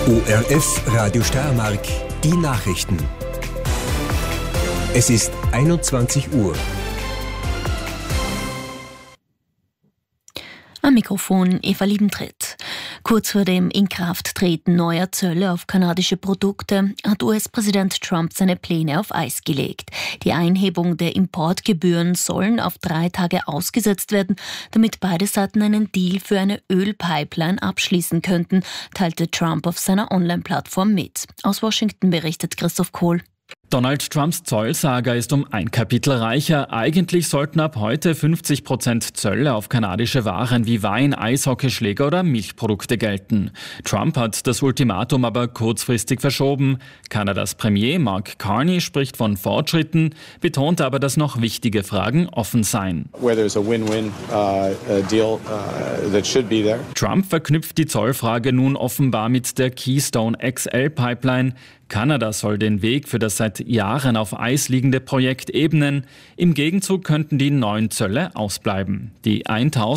ORF Radio Steiermark, die Nachrichten. Es ist 21 Uhr. Am Mikrofon Eva Liebentritt. Kurz vor dem Inkrafttreten neuer Zölle auf kanadische Produkte hat US-Präsident Trump seine Pläne auf Eis gelegt. Die Einhebung der Importgebühren sollen auf 3 Tage ausgesetzt werden, damit beide Seiten einen Deal für eine Ölpipeline abschließen könnten, teilte Trump auf seiner Online-Plattform mit. Aus Washington berichtet Christoph Kohl. Donald Trumps Zollsaga ist um ein Kapitel reicher. Eigentlich sollten ab heute 50% Zölle auf kanadische Waren wie Wein, Eishockeyschläger oder Milchprodukte gelten. Trump hat das Ultimatum aber kurzfristig verschoben. Kanadas Premier Mark Carney spricht von Fortschritten, betont aber, dass noch wichtige Fragen offen seien. Trump verknüpft die Zollfrage nun offenbar mit der Keystone XL Pipeline. Kanada soll den Weg für das seit Jahren auf Eis liegende Projekt ebnen. Im Gegenzug könnten die neuen Zölle ausbleiben. Die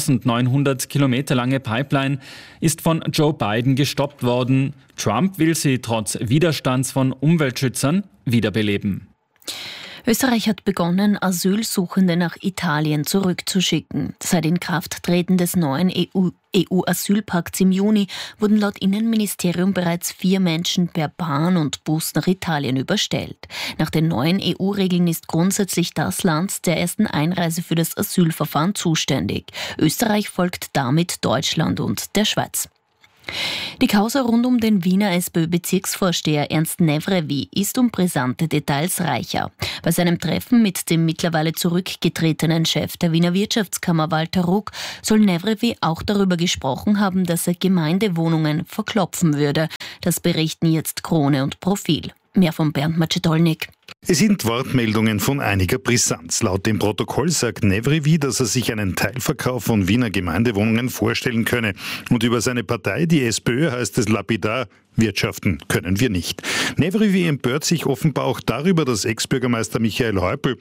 1900 Kilometer lange Pipeline ist von Joe Biden gestoppt worden. Trump will sie trotz Widerstands von Umweltschützern wiederbeleben. Österreich hat begonnen, Asylsuchende nach Italien zurückzuschicken. Seit Inkrafttreten des neuen EU-Asylpakts im Juni wurden laut Innenministerium bereits 4 Menschen per Bahn und Bus nach Italien überstellt. Nach den neuen EU-Regeln ist grundsätzlich das Land der ersten Einreise für das Asylverfahren zuständig. Österreich folgt damit Deutschland und der Schweiz. Die Causa rund um den Wiener SPÖ-Bezirksvorsteher Ernst Nevrevi ist um brisante Details reicher. Bei seinem Treffen mit dem mittlerweile zurückgetretenen Chef der Wiener Wirtschaftskammer Walter Ruck soll Nevrevi auch darüber gesprochen haben, dass er Gemeindewohnungen verklopfen würde. Das berichten jetzt Krone und Profil. Mehr von Bernd Macedolnik. Es sind Wortmeldungen von einiger Brisanz. Laut dem Protokoll sagt Nevrevi, dass er sich einen Teilverkauf von Wiener Gemeindewohnungen vorstellen könne. Und über seine Partei, die SPÖ, heißt es lapidar: wirtschaften können wir nicht. Nevrevi empört sich offenbar auch darüber, dass Ex-Bürgermeister Michael Häupl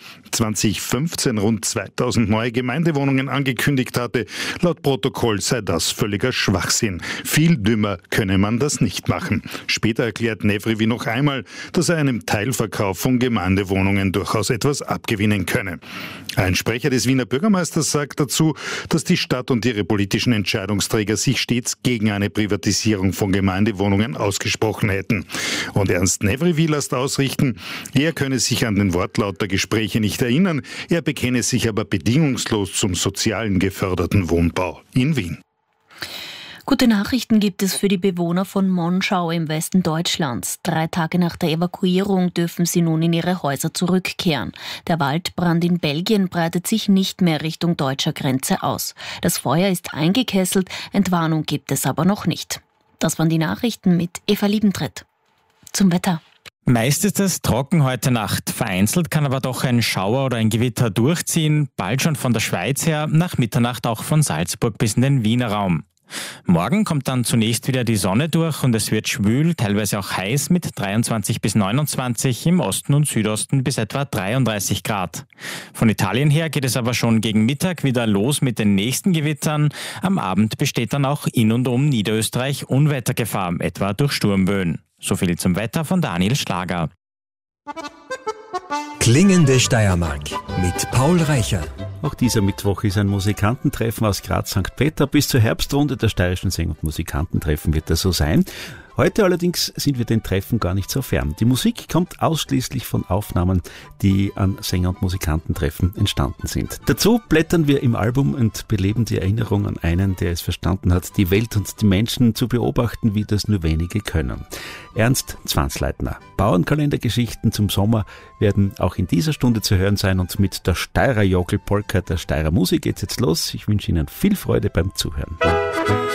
2015 rund 2000 neue Gemeindewohnungen angekündigt hatte. Laut Protokoll sei das völliger Schwachsinn. Viel dümmer könne man das nicht machen. Später erklärt Nevrevi noch einmal, dass er einem Teilverkauf von Gemeindewohnungen durchaus etwas abgewinnen könne. Ein Sprecher des Wiener Bürgermeisters sagt dazu, dass die Stadt und ihre politischen Entscheidungsträger sich stets gegen eine Privatisierung von Gemeindewohnungen ausgesprochen hätten. Und Ernst Nevrevi lässt ausrichten, er könne sich an den Wortlaut der Gespräche nicht erinnern, er bekenne sich aber bedingungslos zum sozialen geförderten Wohnbau in Wien. Gute Nachrichten gibt es für die Bewohner von Monschau im Westen Deutschlands. 3 Tage nach der Evakuierung dürfen sie nun in ihre Häuser zurückkehren. Der Waldbrand in Belgien breitet sich nicht mehr Richtung deutscher Grenze aus. Das Feuer ist eingekesselt, Entwarnung gibt es aber noch nicht. Das waren die Nachrichten mit Eva Liebentritt. Zum Wetter. Meist ist es trocken heute Nacht. Vereinzelt kann aber doch ein Schauer oder ein Gewitter durchziehen. Bald schon von der Schweiz her, nach Mitternacht auch von Salzburg bis in den Wiener Raum. Morgen kommt dann zunächst wieder die Sonne durch und es wird schwül, teilweise auch heiß mit 23 bis 29, im Osten und Südosten bis etwa 33 Grad. Von Italien her geht es aber schon gegen Mittag wieder los mit den nächsten Gewittern. Am Abend besteht dann auch in und um Niederösterreich Unwettergefahr, etwa durch Sturmböen. So viel zum Wetter von Daniel Schlager. Klingende Steiermark mit Paul Reicher. Auch dieser Mittwoch ist ein Musikantentreffen aus Graz-St. Peter. Bis zur Herbstrunde der Steirischen Sänger- und Musikantentreffen wird das so sein. Heute allerdings sind wir den Treffen gar nicht so fern. Die Musik kommt ausschließlich von Aufnahmen, die an Sänger- und Musikantentreffen entstanden sind. Dazu blättern wir im Album und beleben die Erinnerung an einen, der es verstanden hat, die Welt und die Menschen zu beobachten, wie das nur wenige können. Ernst Zwansleitner. Bauernkalendergeschichten zum Sommer werden auch in dieser Stunde zu hören sein und mit der Steirer Jockel Polka der Steirer Musik geht's jetzt los. Ich wünsche Ihnen viel Freude beim Zuhören.